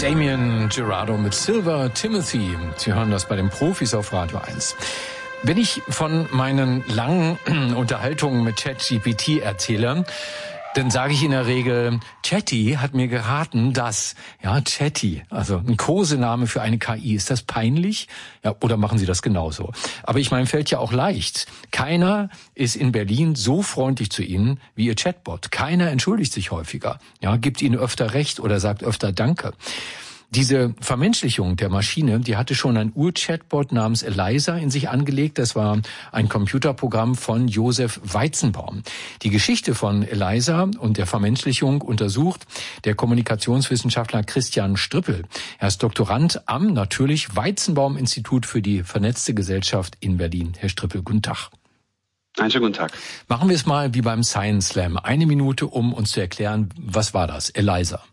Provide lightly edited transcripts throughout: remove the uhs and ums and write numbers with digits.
Damien Gerardo mit Silver Timothy. Sie hören das bei den Profis auf Radio 1. Wenn ich von meinen langen Unterhaltungen mit ChatGPT erzähle, dann sage ich in der Regel, Chatty hat mir geraten, dass, ja, Chatty, also ein Kosename für eine KI, ist das peinlich? Ja, oder machen Sie das genauso? Aber ich meine, fällt ja auch leicht. Keiner ist in Berlin so freundlich zu Ihnen wie Ihr Chatbot. Keiner entschuldigt sich häufiger, ja, gibt Ihnen öfter Recht oder sagt öfter Danke. Diese Vermenschlichung der Maschine, die hatte schon ein Ur-Chatbot namens Eliza in sich angelegt. Das war ein Computerprogramm von Josef Weizenbaum. Die Geschichte von Eliza und der Vermenschlichung untersucht der Kommunikationswissenschaftler Christian Strippel. Er ist Doktorand am natürlich Weizenbaum-Institut für die vernetzte Gesellschaft in Berlin. Herr Strippel, guten Tag. Einen schönen guten Tag. Machen wir es mal wie beim Science Slam. 1 Minute, um uns zu erklären, was war das, Eliza?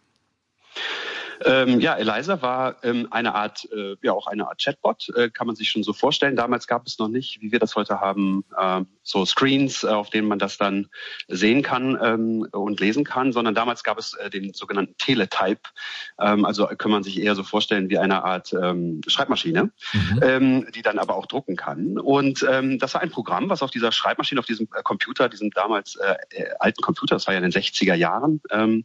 Eliza war eine Art Chatbot, kann man sich schon so vorstellen. Damals gab es noch nicht, wie wir das heute haben, so Screens, auf denen man das dann sehen kann und lesen kann, sondern damals gab es den sogenannten Teletype. Also kann man sich eher so vorstellen wie eine Art Schreibmaschine, die dann aber auch drucken kann. Und das war ein Programm, was auf dieser Schreibmaschine, auf diesem Computer, diesem damals alten Computer, das war ja in den 60er Jahren,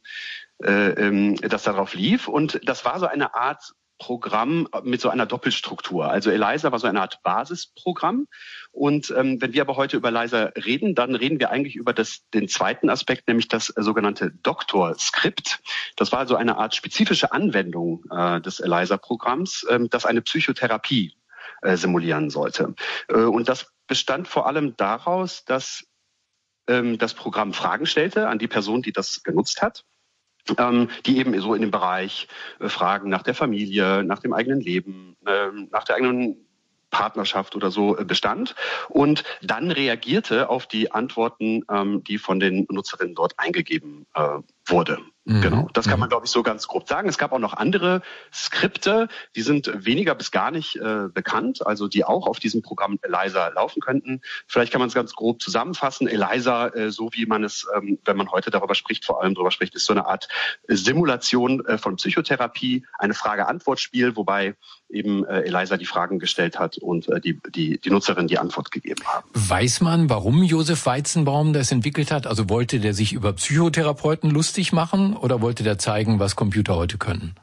das darauf lief. Und das war so eine Art Programm mit so einer Doppelstruktur. Also Eliza war so eine Art Basisprogramm. Und wenn wir aber heute über Eliza reden, dann reden wir eigentlich über den zweiten Aspekt, nämlich das sogenannte Doktorskript. Das war also eine Art spezifische Anwendung des Eliza-Programms, das eine Psychotherapie simulieren sollte. Und das bestand vor allem daraus, dass das Programm Fragen stellte an die Person, die das genutzt hat, die eben so in dem Bereich Fragen nach der Familie, nach dem eigenen Leben, nach der eigenen Partnerschaft oder so bestand und dann reagierte auf die Antworten, die von den Nutzerinnen dort eingegeben wurde. Genau, das kann man, glaube ich, so ganz grob sagen. Es gab auch noch andere Skripte, die sind weniger bis gar nicht bekannt, also die auch auf diesem Programm Eliza laufen könnten. Vielleicht kann man es ganz grob zusammenfassen. Eliza, so wie man es, wenn man heute darüber spricht, vor allem darüber spricht, ist so eine Art Simulation von Psychotherapie, eine Frage-Antwort-Spiel, wobei eben Eliza die Fragen gestellt hat und die Nutzerin die Antwort gegeben haben. Weiß man, warum Josef Weizenbaum das entwickelt hat? Also wollte der sich über Psychotherapeuten lustig machen oder wollte der zeigen, was Computer heute können?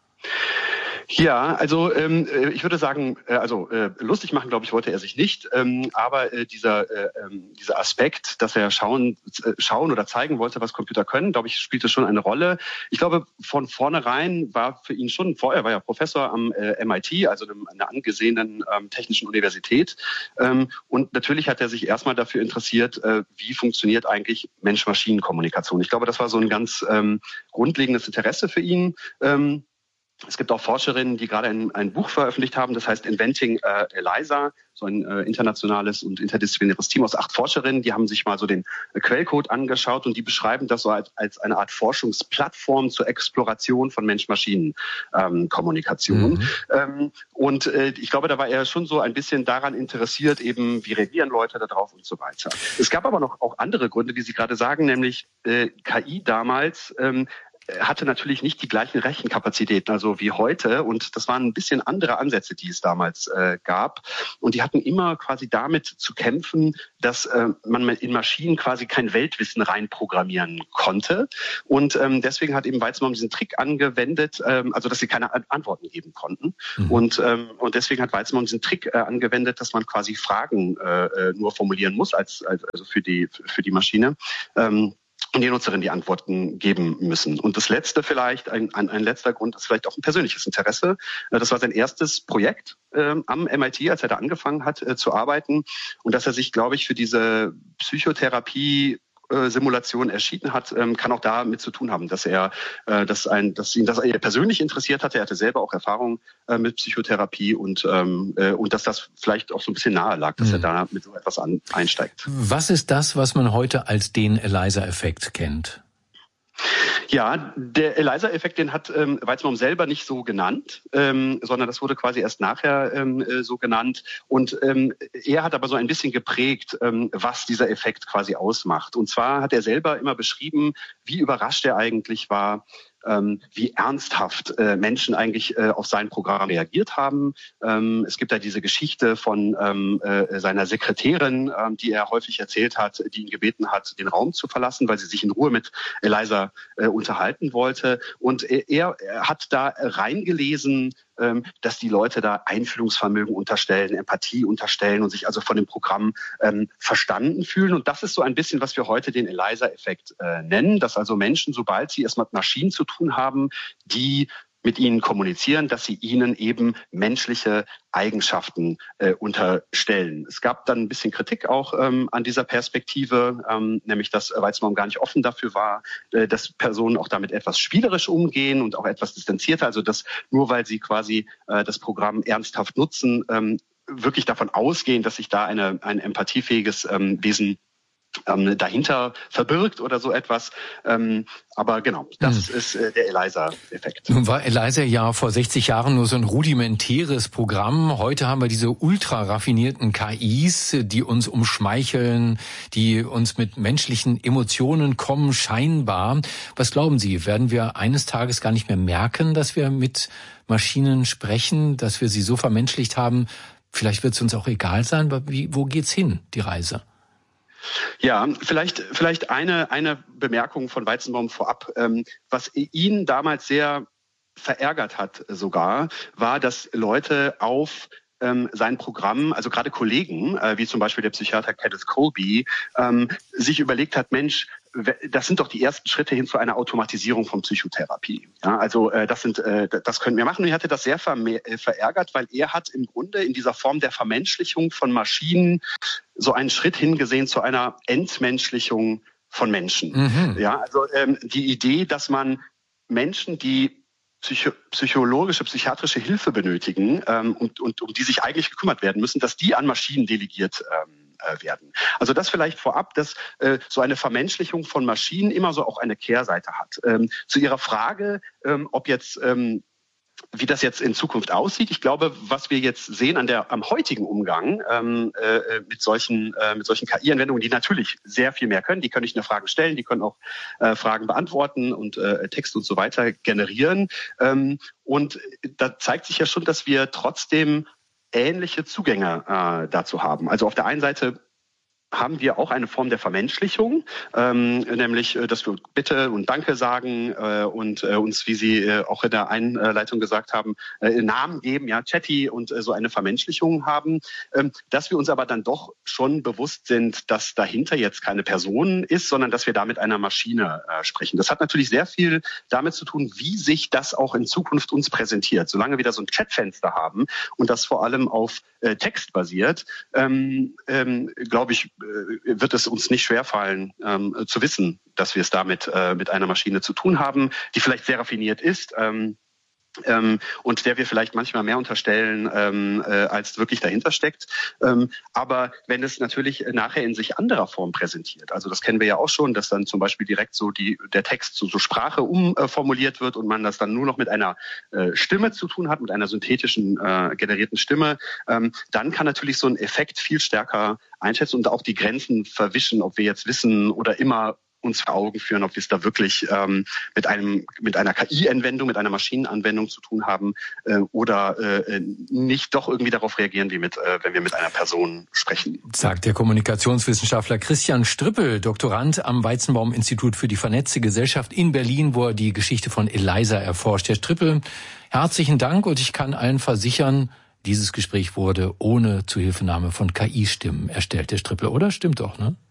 Ja, also ich würde sagen, lustig machen, glaube ich, wollte er sich nicht. Aber dieser Aspekt, dass er schauen oder zeigen wollte, was Computer können, glaube ich, spielte schon eine Rolle. Ich glaube, von vornherein war für ihn schon, er war ja Professor am MIT, also einer angesehenen technischen Universität. Und natürlich hat er sich erstmal dafür interessiert, wie funktioniert eigentlich Mensch-Maschinen-Kommunikation. Ich glaube, das war so ein ganz grundlegendes Interesse für ihn. Es gibt auch Forscherinnen, die gerade ein Buch veröffentlicht haben, das heißt Inventing Eliza, so ein internationales und interdisziplinäres Team aus 8 Forscherinnen, die haben sich mal so den Quellcode angeschaut und die beschreiben das so als eine Art Forschungsplattform zur Exploration von Mensch-Maschinen-Kommunikation. Und ich glaube, da war er schon so ein bisschen daran interessiert, eben wie reagieren Leute darauf und so weiter. Es gab aber noch auch andere Gründe, wie Sie gerade sagen, nämlich KI damals hatte natürlich nicht die gleichen Rechenkapazitäten, also wie heute. Und das waren ein bisschen andere Ansätze, die es damals gab. Und die hatten immer quasi damit zu kämpfen, dass man in Maschinen quasi kein Weltwissen reinprogrammieren konnte. Und deswegen hat eben Weizenbaum diesen Trick angewendet, also dass sie keine Antworten geben konnten. Und deswegen hat Weizenbaum diesen Trick angewendet, dass man quasi Fragen nur formulieren muss, also für die Maschine. Und die Nutzerin die Antworten geben müssen. Und das Letzte vielleicht, ein letzter Grund ist vielleicht auch ein persönliches Interesse. Das war sein erstes Projekt am MIT, als er da angefangen hat zu arbeiten. Und dass er sich, glaube ich, für diese Psychotherapie Simulation erschienen hat, kann auch damit zu tun haben, dass ihn das persönlich interessiert hatte. Er hatte selber auch Erfahrung mit Psychotherapie und dass das vielleicht auch so ein bisschen nahe lag, dass er da mit so etwas einsteigt. Was ist das, was man heute als den Eliza-Effekt kennt? Ja, der Eliza-Effekt, den hat Weizenbaum selber nicht so genannt, sondern das wurde quasi erst nachher so genannt. Und er hat aber so ein bisschen geprägt, was dieser Effekt quasi ausmacht. Und zwar hat er selber immer beschrieben, wie überrascht er eigentlich war, wie ernsthaft Menschen eigentlich auf sein Programm reagiert haben. Es gibt da diese Geschichte von seiner Sekretärin, die er häufig erzählt hat, die ihn gebeten hat, den Raum zu verlassen, weil sie sich in Ruhe mit Eliza unterhalten wollte. Und er hat da reingelesen, dass die Leute da Einfühlungsvermögen unterstellen, Empathie unterstellen und sich also von dem Programm verstanden fühlen. Und das ist so ein bisschen, was wir heute den Eliza-Effekt nennen, dass also Menschen, sobald sie erst mit Maschinen zu tun haben, die mit ihnen kommunizieren, dass sie ihnen eben menschliche Eigenschaften unterstellen. Es gab dann ein bisschen Kritik auch an dieser Perspektive, nämlich dass Weizenbaum gar nicht offen dafür war, dass Personen auch damit etwas spielerisch umgehen und auch etwas distanzierter, also dass nur weil sie quasi das Programm ernsthaft nutzen, wirklich davon ausgehen, dass sich da ein empathiefähiges Wesen dahinter verbirgt oder so etwas. Aber genau, das ist der Eliza-Effekt. Nun war Eliza ja vor 60 Jahren nur so ein rudimentäres Programm. Heute haben wir diese ultra raffinierten KIs, die uns umschmeicheln, die uns mit menschlichen Emotionen kommen, scheinbar. Was glauben Sie, werden wir eines Tages gar nicht mehr merken, dass wir mit Maschinen sprechen, dass wir sie so vermenschlicht haben? Vielleicht wird es uns auch egal sein, aber wo geht's hin, die Reise? Ja, vielleicht eine Bemerkung von Weizenbaum vorab. Was ihn damals sehr verärgert hat sogar, war, dass Leute auf sein Programm, also gerade Kollegen, wie zum Beispiel der Psychiater Kenneth Colby, sich überlegt hat, Mensch, das sind doch die ersten Schritte hin zu einer Automatisierung von Psychotherapie. Ja, also das können wir machen. Und er hatte das sehr verärgert, weil er hat im Grunde in dieser Form der Vermenschlichung von Maschinen so einen Schritt hingesehen zu einer Entmenschlichung von Menschen. Mhm. Ja, also die Idee, dass man Menschen, die psychologische, psychiatrische Hilfe benötigen und um die sich eigentlich gekümmert werden müssen, dass die an Maschinen delegiert werden. Also das vielleicht vorab, dass so eine Vermenschlichung von Maschinen immer so auch eine Kehrseite hat. Zu Ihrer Frage, ob jetzt wie das jetzt in Zukunft aussieht. Ich glaube, was wir jetzt sehen am heutigen Umgang mit solchen KI-Anwendungen, die natürlich sehr viel mehr können. Die können nicht nur Fragen stellen, die können auch Fragen beantworten und Text und so weiter generieren. Und da zeigt sich ja schon, dass wir trotzdem ähnliche Zugänge dazu haben. Also auf der einen Seite haben wir auch eine Form der Vermenschlichung, nämlich, dass wir Bitte und Danke sagen und uns, wie Sie auch in der Einleitung gesagt haben, Namen geben, ja, Chatty und so eine Vermenschlichung haben, dass wir uns aber dann doch schon bewusst sind, dass dahinter jetzt keine Person ist, sondern dass wir da mit einer Maschine sprechen. Das hat natürlich sehr viel damit zu tun, wie sich das auch in Zukunft uns präsentiert. Solange wir da so ein Chatfenster haben und das vor allem auf Text basiert, glaube ich, wird es uns nicht schwerfallen, zu wissen, dass wir es damit mit einer Maschine zu tun haben, die vielleicht sehr raffiniert ist und der wir vielleicht manchmal mehr unterstellen, als wirklich dahinter steckt. Aber wenn es natürlich nachher in sich anderer Form präsentiert, also das kennen wir ja auch schon, dass dann zum Beispiel direkt so der Text so Sprache umformuliert wird und man das dann nur noch mit einer Stimme zu tun hat, mit einer synthetischen generierten Stimme, dann kann natürlich so ein Effekt viel stärker einschätzen und auch die Grenzen verwischen, ob wir jetzt wissen oder immer uns vor Augen führen, ob wir es da wirklich mit einer KI-Anwendung, mit einer Maschinenanwendung zu tun haben oder nicht doch irgendwie darauf reagieren, wie wenn wir mit einer Person sprechen. Sagt der Kommunikationswissenschaftler Christian Strippel, Doktorand am Weizenbaum-Institut für die vernetzte Gesellschaft in Berlin, wo er die Geschichte von Eliza erforscht. Herr Strippel, herzlichen Dank und ich kann allen versichern, dieses Gespräch wurde ohne Zuhilfenahme von KI-Stimmen erstellt, Herr Strippel, oder? Stimmt doch, ne?